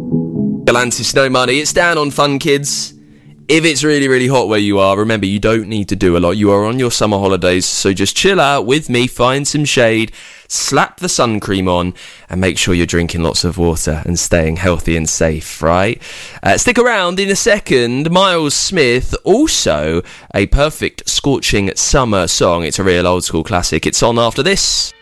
Galantis, no money. It's Dan on Fun Kids. If it's really, really hot where you are, remember, you don't need to do a lot. You are on your summer holidays, so just chill out with me, find some shade, slap the sun cream on, and make sure you're drinking lots of water and staying healthy and safe, right? Stick around in a second. Miles Smith, also a perfect scorching summer song. It's a real old school classic. It's on after this.